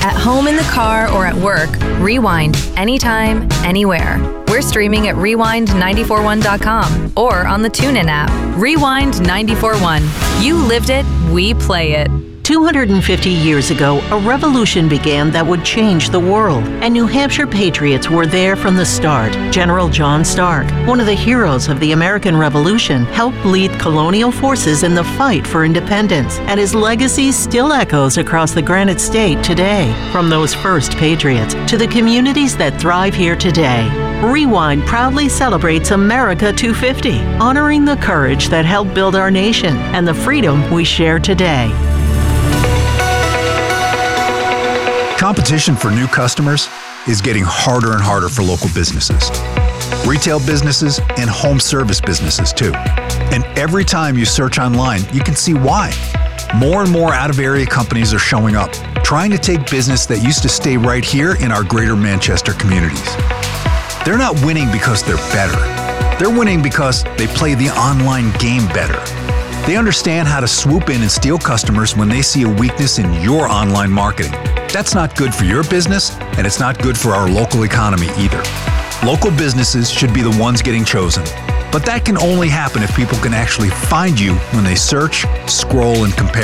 At home, in the car, or at work, rewind anytime, anywhere. We're streaming at rewind941.com or on the TuneIn app. Rewind 941. You lived it, we play it. 250 years ago, a revolution began that would change the world, and New Hampshire patriots were there from the start. General John Stark, one of the heroes of the American Revolution, helped lead colonial forces in the fight for independence, and his legacy still echoes across the Granite State today. From those first patriots to the communities that thrive here today, Rewind proudly celebrates America 250, honoring the courage that helped build our nation and the freedom we share today. Competition for new customers is getting harder and harder for local businesses. Retail businesses and home service businesses too. And every time you search online, you can see why. More and more out-of-area companies are showing up, trying to take business that used to stay right here in our greater Manchester communities. They're not winning because they're better. They're winning because they play the online game better. They understand how to swoop in and steal customers when they see a weakness in your online marketing. That's not good for your business, and it's not good for our local economy either. Local businesses should be the ones getting chosen. But that can only happen if people can actually find you when they search, scroll, and compare.